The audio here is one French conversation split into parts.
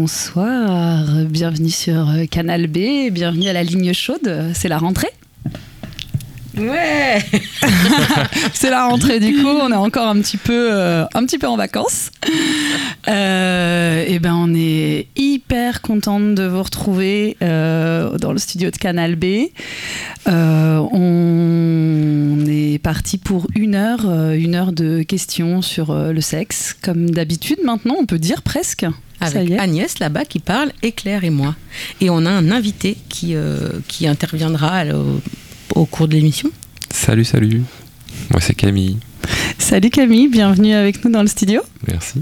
Bonsoir, bienvenue sur Canal B, bienvenue à la ligne chaude, c'est la rentrée. Ouais. C'est la rentrée, du coup on est encore un petit peu en vacances. Et ben on est hyper contente de vous retrouver dans le studio de Canal B. On est parti pour une heure de questions sur le sexe, comme d'habitude maintenant on peut dire presque. Avec Agnès là-bas qui parle, et Claire et moi. Et on a un invité qui interviendra au cours de l'émission. Salut. Moi c'est Camille. Salut Camille, bienvenue avec nous dans le studio. Merci.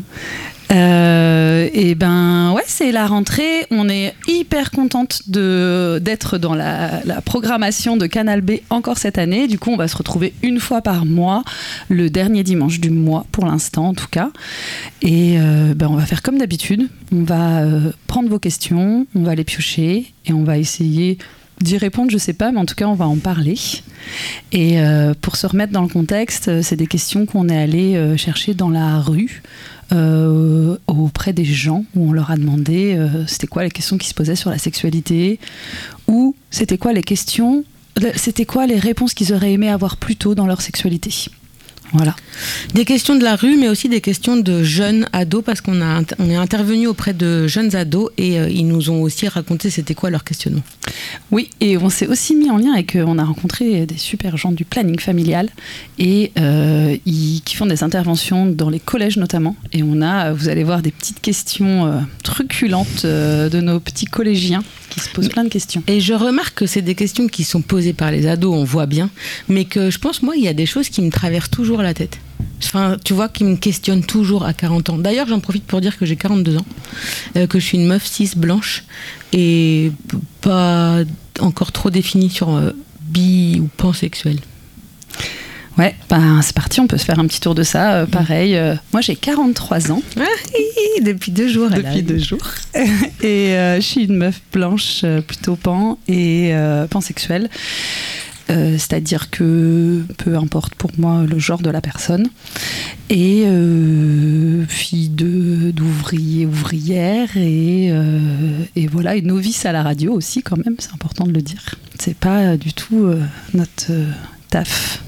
Et ben ouais, c'est la rentrée. On est hyper contente d'être dans la programmation de Canal B encore cette année. Du coup, on va se retrouver une fois par mois, le dernier dimanche du mois pour l'instant en tout cas. Et on va faire comme d'habitude. On va prendre vos questions, on va les piocher et on va essayer d'y répondre, je sais pas, mais en tout cas on va en parler. Et pour se remettre dans le contexte, c'est des questions qu'on est allé chercher dans la rue auprès des gens, où on leur a demandé c'était quoi les questions qui se posaient sur la sexualité, ou c'était quoi les réponses qu'ils auraient aimé avoir plus tôt dans leur sexualité. Voilà. Des questions de la rue, mais aussi des questions de jeunes ados, parce qu'on est intervenu auprès de jeunes ados et ils nous ont aussi raconté c'était quoi leur questionnement. Oui, et on s'est aussi mis en lien avec, on a rencontré des super gens du planning familial et qui font des interventions dans les collèges notamment. Et vous allez voir des petites questions truculentes de nos petits collégiens qui se posent plein de questions. Et je remarque que c'est des questions qui sont posées par les ados, on voit bien, mais que je pense, moi, il y a des choses qui me traversent toujours la tête. Enfin, tu vois, qui me questionnent toujours à 40 ans. D'ailleurs, j'en profite pour dire que j'ai 42 ans, que je suis une meuf cis blanche et pas encore trop définie sur bi ou pansexuelle. Ouais, c'est parti, on peut se faire un petit tour de ça. Pareil, moi j'ai 43 ans. Depuis 2 jours. Depuis 2 jours. Et je suis une meuf blanche, plutôt pan et pansexuelle. C'est-à-dire que peu importe pour moi le genre de la personne. Et fille d'ouvrier, ouvrière et voilà, et novice à la radio aussi quand même, c'est important de le dire. C'est pas du tout notre taf.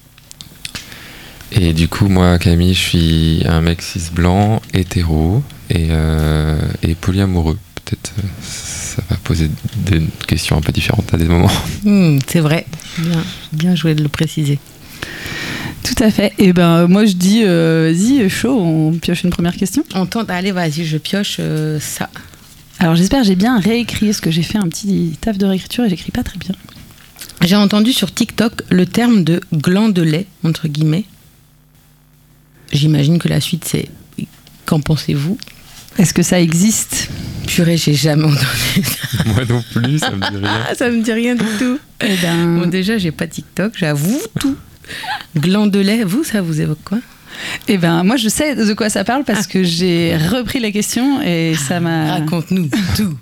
Et du coup, moi, Camille, je suis un mec cis blanc, hétéro et polyamoureux. Peut-être ça va poser des questions un peu différentes à des moments. C'est vrai, bien joué de le préciser. Tout à fait. Et moi je dis, vas-y, chaud, on pioche une première question. On tente, allez, vas-y, je pioche ça. Alors j'espère que j'ai bien réécrit, parce que j'ai fait un petit taf de réécriture et j'écris pas très bien. J'ai entendu sur TikTok le terme de gland de lait, entre guillemets. J'imagine que la suite c'est qu'en pensez-vous ? Est-ce que ça existe ? Purée, j'ai jamais entendu ça. Moi non plus, ça me dit rien. Ça me dit rien du tout. Bon, déjà, j'ai pas TikTok, j'avoue tout. Gland de lait, ça vous évoque quoi ? Moi je sais de quoi ça parle parce que j'ai repris la question et ça m'a... Raconte-nous tout.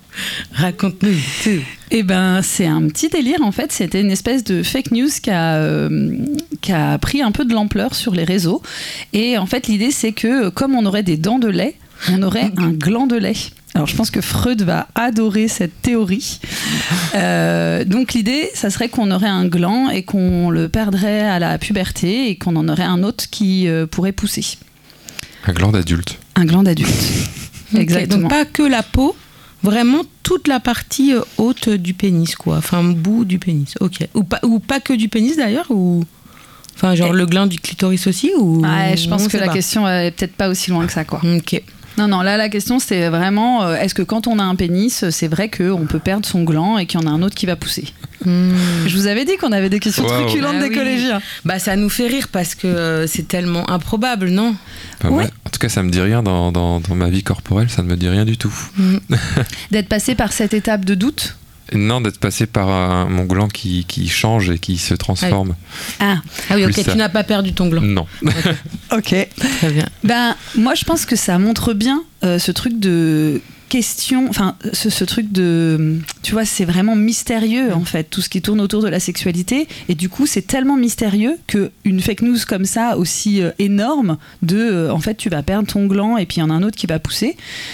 C'est un petit délire en fait, c'était une espèce de fake news qui a pris un peu de l'ampleur sur les réseaux. Et en fait l'idée c'est que comme on aurait des dents de lait, on aurait un gland de lait. Alors je pense que Freud va adorer cette théorie. Donc l'idée, ça serait qu'on aurait un gland et qu'on le perdrait à la puberté et qu'on en aurait un autre qui pourrait pousser. Un gland d'adulte. Un gland d'adulte. Exactement. Donc pas que la peau, vraiment toute la partie haute du pénis, quoi. Enfin, bout du pénis. Ok. Ou pas que du pénis d'ailleurs, ou... Enfin, genre le gland du clitoris aussi, ou... Je pense que la question est peut-être pas aussi loin que ça, quoi. Ok. Non, là, la question, c'est vraiment, est-ce que quand on a un pénis, c'est vrai qu'on peut perdre son gland et qu'il y en a un autre qui va pousser ? Je vous avais dit qu'on avait des questions truculentes des collégiens. Ça nous fait rire parce que c'est tellement improbable, non ? Moi, en tout cas, ça me dit rien dans ma vie corporelle, ça ne me dit rien du tout. D'être passé par cette étape de doute ? Non, d'être passé par mon gland qui change et qui se transforme. Ah oui, ok, tu n'as pas perdu ton gland. Non. Ok. Très bien. Moi, je pense que ça montre bien ce truc de question, enfin, ce truc de... Tu vois, c'est vraiment mystérieux, en fait, tout ce qui tourne autour de la sexualité. Et du coup, c'est tellement mystérieux qu'une fake news comme ça, aussi énorme, en fait, tu vas perdre ton gland et puis il y en a un autre qui va pousser.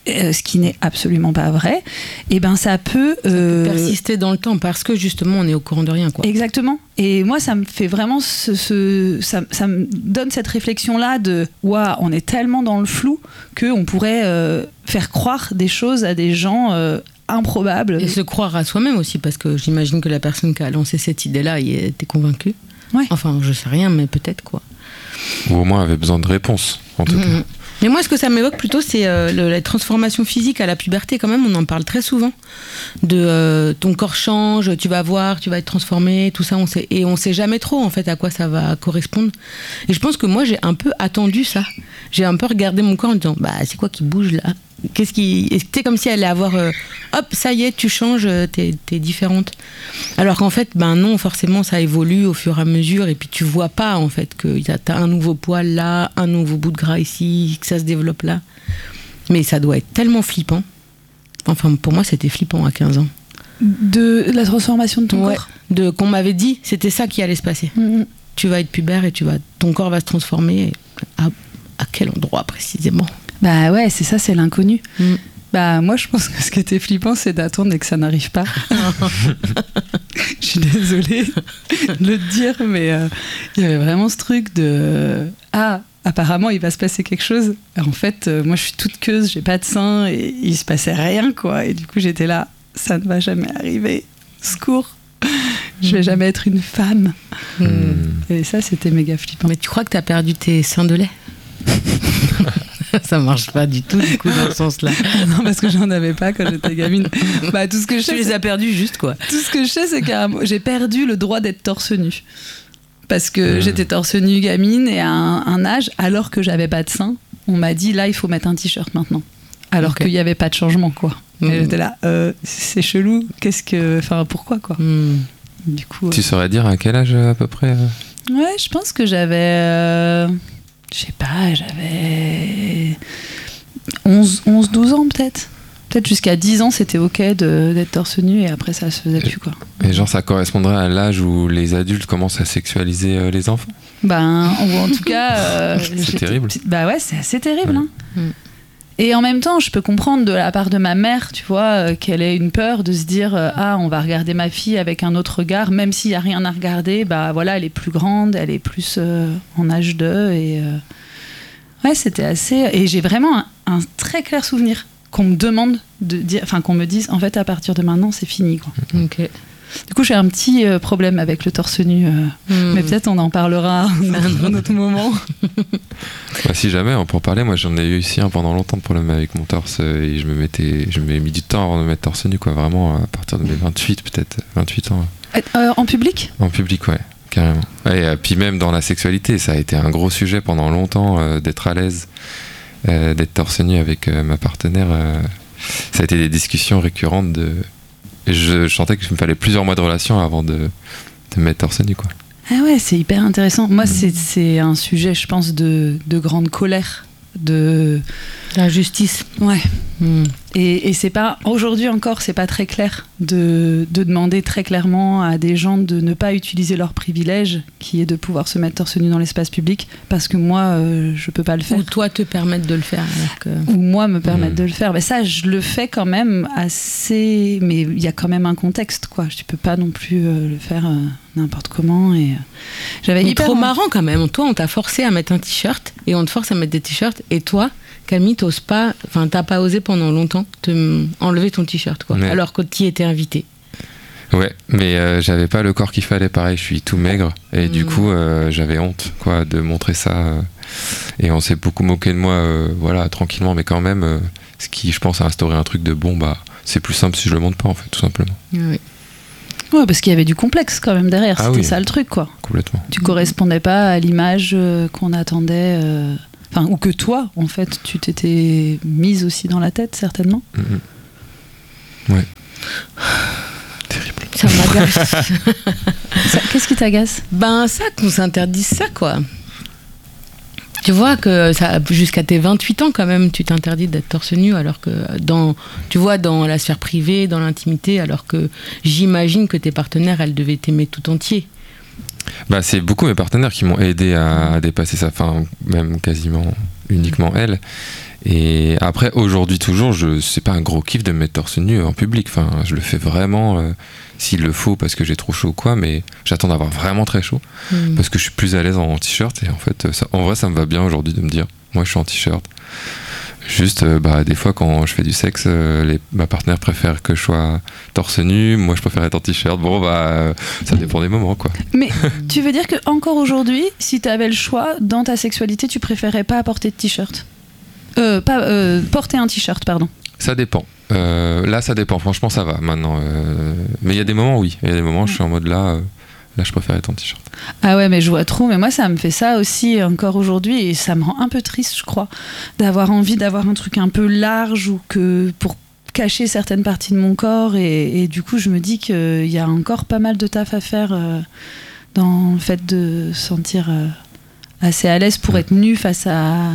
ce qui n'est absolument pas vrai, et ben ça peut persister dans le temps parce que justement on est au courant de rien, quoi. Exactement. Et moi, ça me fait vraiment ça me donne cette réflexion-là de waouh, on est tellement dans le flou qu'on pourrait faire croire des choses à des gens improbables. Et se croire à soi-même aussi, parce que j'imagine que la personne qui a lancé cette idée-là, il était convaincue. Ouais. Enfin, je sais rien, mais peut-être, quoi. Ou au moins avait besoin de réponses, en tout cas. Mais moi, ce que ça m'évoque plutôt, c'est la transformation physique à la puberté, quand même. On en parle très souvent. De ton corps change, tu vas voir, tu vas être transformé, tout ça. Et on sait jamais trop, en fait, à quoi ça va correspondre. Et je pense que moi, j'ai un peu attendu ça. J'ai un peu regardé mon corps en me disant, bah, c'est quoi qui bouge là ? C'était comme si elle allait avoir hop, ça y est, tu changes, t'es différente. Alors qu'en fait, ben non, forcément, ça évolue au fur et à mesure, et puis tu vois pas en fait que t'as un nouveau poil là, un nouveau bout de gras ici, que ça se développe là. Mais ça doit être tellement flippant. Enfin, pour moi, c'était flippant à 15 ans. De la transformation de ton corps. Qu'on m'avait dit, c'était ça qui allait se passer. Tu vas être pubère et ton corps va se transformer. À quel endroit précisément ? Bah ouais, c'est ça, c'est l'inconnu. Bah moi, je pense que ce qui était flippant, c'est d'attendre et que ça n'arrive pas. Je suis désolée de le dire, mais il y avait vraiment ce truc de apparemment il va se passer quelque chose. En fait, moi je suis toute queuse, j'ai pas de sein et il se passait rien, quoi. Et du coup j'étais là, ça ne va jamais arriver. Secours, je vais jamais être une femme. Et ça, c'était méga flippant. Mais tu crois que t'as perdu tes seins de lait ? Ça marche pas du tout, du coup, dans ce sens-là. Non, parce que j'en avais pas quand j'étais gamine. Bah, tout ce que je sais, tu les as perdus juste, quoi. Tout ce que je sais, c'est carrément, j'ai perdu le droit d'être torse nu. Parce que j'étais torse nu gamine et à un âge, alors que j'avais pas de sein, on m'a dit là, il faut mettre un t-shirt maintenant. Alors qu'il y avait pas de changement, quoi. Et j'étais là, c'est chelou, pourquoi, quoi. Du coup, tu saurais dire à quel âge à peu près Ouais, je pense que j'avais. Je sais pas, j'avais 11-12 ans peut-être. Peut-être jusqu'à 10 ans, c'était ok d'être torse nu et après ça se faisait plus, quoi. Et genre ça correspondrait à l'âge où les adultes commencent à sexualiser les enfants ? Ou en tout cas... c'est terrible. Bah ouais, c'est assez terrible. Hein. Et en même temps, je peux comprendre de la part de ma mère, tu vois, qu'elle ait une peur de se dire on va regarder ma fille avec un autre regard, même s'il n'y a rien à regarder, bah voilà, elle est plus grande, elle est plus en âge d'eux. Et ouais, c'était assez. Et j'ai vraiment un très clair souvenir qu'on me demande de dire, enfin qu'on me dise, en fait, à partir de maintenant, c'est fini, quoi. Ok. Du coup, j'ai un petit problème avec le torse nu, mais peut-être on en parlera à un autre moment. Bah, si jamais on peut en parler, moi j'en ai eu aussi pendant longtemps de problème avec mon torse et je m'ai mis du temps avant de me mettre torse nu, quoi, vraiment à partir de mes 28 ans. En public ? En public, ouais, carrément. Et puis même dans la sexualité, ça a été un gros sujet pendant longtemps, d'être à l'aise, d'être torse nu avec ma partenaire. Ça a été des discussions récurrentes je sentais qu'il me fallait plusieurs mois de relation avant de me mettre torse nu, quoi. Ah ouais, c'est hyper intéressant. Moi, c'est un sujet, je pense, de grande colère, de l'injustice. Ouais. Et c'est pas, aujourd'hui encore, c'est pas très clair de demander très clairement à des gens de ne pas utiliser leur privilège, qui est de pouvoir se mettre torse nu dans l'espace public, parce que moi, je peux pas le faire. Ou toi te permettre de le faire. Ou moi me permettre de le faire. Mais ça, je le fais quand même assez. Mais il y a quand même un contexte, quoi. Tu peux pas non plus le faire n'importe comment. Et j'avais hyper trop marrant quand même. Toi, on t'a forcé à mettre un t-shirt et on te force à mettre des t-shirts. Et toi, Camille, t'as pas osé pendant longtemps enlever ton t-shirt, quoi. Alors que tu y étais invitée. Ouais, mais j'avais pas le corps qu'il fallait, pareil, je suis tout maigre et du coup j'avais honte, quoi, de montrer ça et on s'est beaucoup moqué de moi, voilà, tranquillement, mais quand même, ce qui, je pense, a instauré un truc de c'est plus simple si je le montre pas, en fait, tout simplement. Oui. Ouais, parce qu'il y avait du complexe quand même derrière, c'était ça le truc, quoi. Complètement. Tu correspondais pas à l'image qu'on attendait, ou que toi, en fait, tu t'étais mise aussi dans la tête, certainement. Ouais. Terrible. Ça m'agace. Qu'est-ce qui t'agace ? Ça, qu'on s'interdise ça, quoi. Tu vois que jusqu'à tes 28 ans, quand même, tu t'interdis d'être torse nu, alors que dans la sphère privée, dans l'intimité, alors que j'imagine que tes partenaires, elles devaient t'aimer tout entier. C'est beaucoup mes partenaires qui m'ont aidé à dépasser ça, enfin, même quasiment uniquement elles. Et après, aujourd'hui toujours, c'est pas un gros kiff de me mettre torse nu en public. Enfin, je le fais vraiment s'il le faut parce que j'ai trop chaud ou quoi, mais j'attends d'avoir vraiment très chaud parce que je suis plus à l'aise en t-shirt. Et en fait, en vrai, ça me va bien aujourd'hui de me dire, moi je suis en t-shirt. Juste, des fois quand je fais du sexe, ma partenaire préfère que je sois torse nu, moi je préfère être en t-shirt. Bon, ça dépend des moments, quoi. Mais tu veux dire que encore aujourd'hui, si tu avais le choix dans ta sexualité, tu préférais pas porter de t-shirt porter un t-shirt, pardon. Ça dépend. Là, ça dépend. Franchement, ça va maintenant. Mais il y a des moments, oui. Il y a des moments, je suis en mode là, je préfère être en t-shirt. Ah ouais, mais je vois trop. Mais moi, ça me fait ça aussi encore aujourd'hui. Et ça me rend un peu triste, je crois, d'avoir envie d'avoir un truc un peu large ou que pour cacher certaines parties de mon corps. Et du coup, je me dis qu'il y a encore pas mal de taf à faire dans le fait de se sentir assez à l'aise pour être nu face à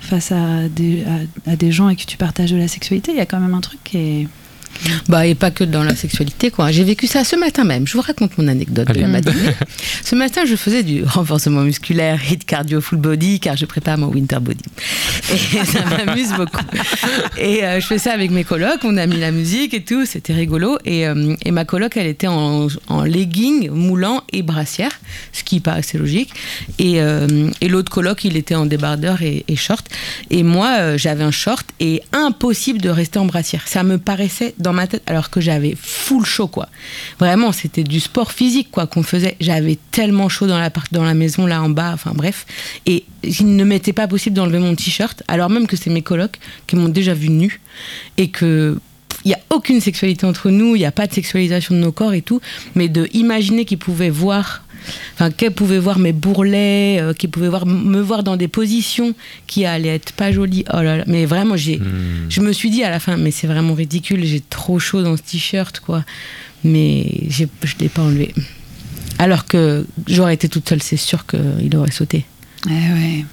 des gens avec qui tu partages de la sexualité. Il y a quand même un truc qui est... Et pas que dans la sexualité, quoi. J'ai vécu ça ce matin même. Je vous raconte mon anecdote de la matinée. Ce matin, je faisais du renforcement musculaire et de cardio full body car je prépare mon winter body. Et ça m'amuse beaucoup. Et je fais ça avec mes colocs. On a mis la musique et tout. C'était rigolo. Et ma coloc, elle était en legging, moulant et brassière, ce qui paraît assez logique. Et l'autre coloc, il était en débardeur et short. Et moi, j'avais un short et impossible de rester en brassière. Ça me paraissait dans ma tête, alors que j'avais full chaud, quoi. Vraiment, c'était du sport physique, quoi, qu'on faisait. J'avais tellement chaud dans la maison, là en bas, enfin bref. Et il ne m'était pas possible d'enlever mon t-shirt, alors même que c'est mes colocs qui m'ont déjà vu nue et que il n'y a aucune sexualité entre nous, il n'y a pas de sexualisation de nos corps et tout, mais de imaginer qu'ils pouvaient voir, qu'elle pouvait voir mes bourrelets, qu'elle pouvait me voir dans des positions qui allaient être pas jolies. Oh là là, mais vraiment, je me suis dit à la fin, mais c'est vraiment ridicule, j'ai trop chaud dans ce t-shirt, quoi. Mais je l'ai pas enlevé. Alors que j'aurais été toute seule, c'est sûr qu'il aurait sauté. Ouais.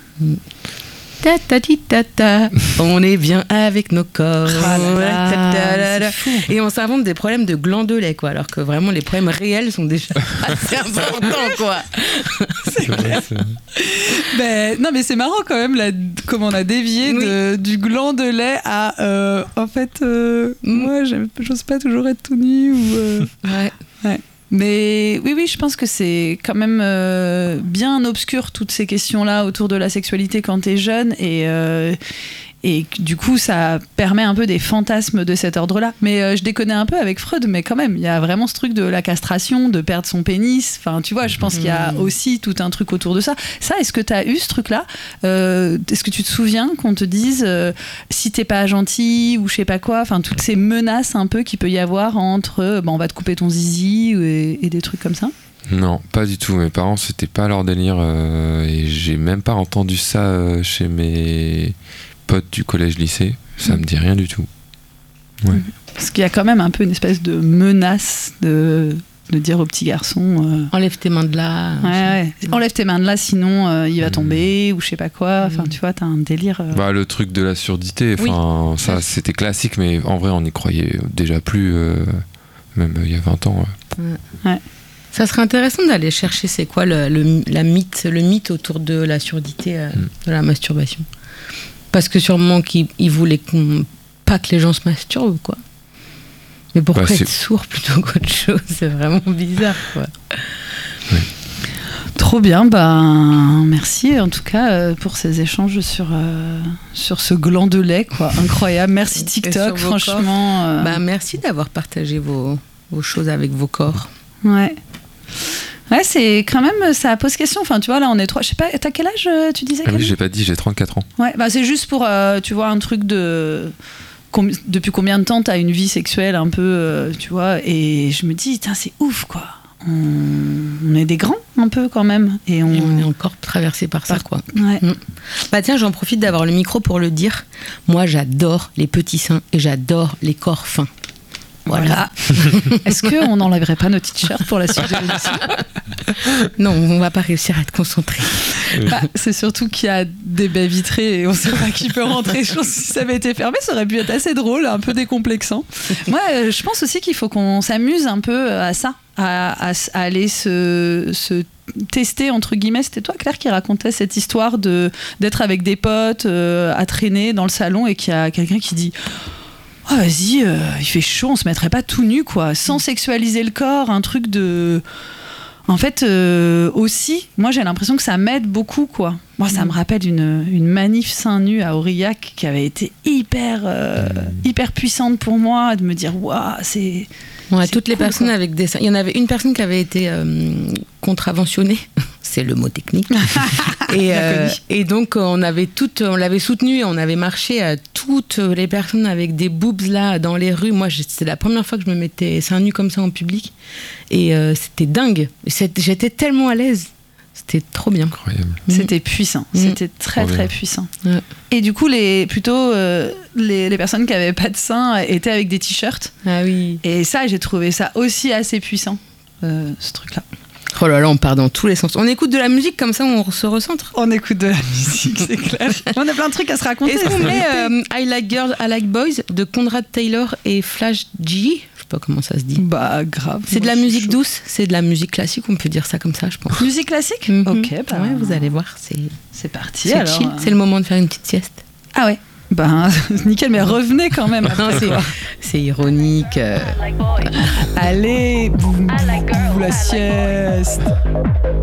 Ta, on est bien avec nos corps. C'est fou. Et on s'invente des problèmes de glands de lait, quoi, alors que vraiment les problèmes réels sont déjà assez importants, quoi. C'est clair. Non, mais c'est marrant quand même comment on a dévié du gland de lait à en fait moi j'ose pas toujours être tout nu ou ouais. Mais oui, je pense que c'est quand même bien obscur toutes ces questions-là autour de la sexualité quand t'es jeune et du coup ça permet un peu des fantasmes de cet ordre-là. Mais je déconnais un peu avec Freud, mais quand même il y a vraiment ce truc de la castration, de perdre son pénis. Enfin tu vois, je pense qu'il y a aussi tout un truc autour de ça. Ça, est-ce que t'as eu ce truc-là est-ce que tu te souviens qu'on te dise si t'es pas gentil ou je sais pas quoi, enfin toutes ces menaces un peu qu'il peut y avoir entre on va te couper ton zizi et des trucs comme ça? Non, pas du tout. Mes parents, c'était pas leur délire et j'ai même pas entendu ça chez mes potes du collège-lycée. Ça me dit rien du tout. Ouais. Parce qu'il y a quand même un peu une espèce de menace de dire aux petits garçons enlève tes mains de là. Ouais. Enlève tes mains de là, sinon il va tomber ou je sais pas quoi. Enfin, tu vois, t'as un délire. Le truc de la surdité, ça c'était classique, mais en vrai on y croyait déjà plus, même il y a 20 ans. Ouais. Ça serait intéressant d'aller chercher c'est quoi le mythe autour de la surdité de la masturbation. Parce que sûrement qu'ils voulaient pas que les gens se masturbent, quoi. Mais pourquoi être sourd plutôt qu'autre chose? C'est vraiment bizarre, quoi. Oui. Trop bien, merci en tout cas pour ces échanges sur ce gland de lait, quoi. Incroyable. Merci TikTok, franchement. Merci d'avoir partagé vos choses avec vos corps. Ouais, c'est quand même, ça pose question. Enfin, tu vois, là, on est trois. Je sais pas, t'as quel âge, tu disais? Oui, j'ai pas dit, j'ai 34 ans. Ouais, c'est juste pour, tu vois, un truc de... Depuis combien de temps t'as une vie sexuelle un peu, tu vois, et je me dis, c'est ouf, quoi. On est des grands, un peu, quand même. Et on est encore traversé par ça, quoi. Ouais. Tiens, j'en profite d'avoir le micro pour le dire. Moi, j'adore les petits seins et j'adore les corps fins. Voilà. Est-ce qu'on n'enlèverait pas nos t-shirts pour la suite de l'émission? Non, on va pas réussir à être concentrés. C'est surtout qu'il y a des baies vitrées et on sait pas qui peut rentrer. Je pense que si ça avait été fermé, ça aurait pu être assez drôle, un peu décomplexant. Moi, je pense aussi qu'il faut qu'on s'amuse un peu à ça, à aller se testé, entre guillemets. C'était toi, Claire, qui racontait cette histoire d'être avec des potes à traîner dans le salon et qu'il y a quelqu'un qui dit « Oh, vas-y, il fait chaud, on se mettrait pas tout nu, quoi. » Sans sexualiser le corps, un truc de... En fait, aussi, moi j'ai l'impression que ça m'aide beaucoup, quoi. Moi, ça me rappelle une manif seins nus à Aurillac qui avait été hyper puissante pour moi, de me dire waouh, c'est. Ouais, c'est toutes les cool, personnes quoi. avec des seins. Il y en avait une personne qui avait été contraventionnée, c'est le mot technique. Et donc on l'avait soutenue et on avait marché à toutes les personnes avec des boobs là dans les rues. Moi, c'est la première fois que je me mettais seins nus comme ça en public et c'était dingue. J'étais tellement à l'aise. C'était trop bien. Incroyable. C'était puissant. C'était très Trop très bien. puissant. Ouais. Et du coup, les personnes qui avaient pas de seins étaient avec des t-shirts. Ah oui. Et ça, j'ai trouvé ça aussi assez puissant, ce truc-là. Oh là là, on part dans tous les sens. On écoute de la musique comme ça, on se recentre. On écoute de la musique, c'est clair. On a plein de trucs à se raconter. Est-ce qu'on met I Like Girls, I Like Boys de Conrad Taylor et Flash G? Je sais pas comment ça se dit. Bah, grave. C'est de la Moi, je suis musique chaud. douce, c'est de la musique classique, on peut dire ça comme ça, je pense. Musique classique. Mhm. Ok, bah, Ouais, vous allez voir, c'est parti. c'est alors. chill, c'est le moment de faire une petite sieste. Ah ouais. Ben, nickel, mais revenez quand même après. Non, quoi. c'est ironique. Allez, la sieste.